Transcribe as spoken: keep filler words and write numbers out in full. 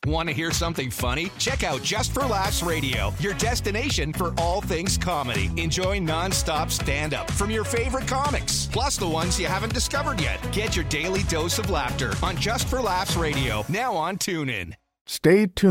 Want to hear something funny? Check out Just for Laughs Radio, your destination for all things comedy. Enjoy non-stop stand-up from your favorite comics, plus the ones you haven't discovered yet. Get your daily dose of laughter on Just for Laughs Radio, now on TuneIn. Stay tuned.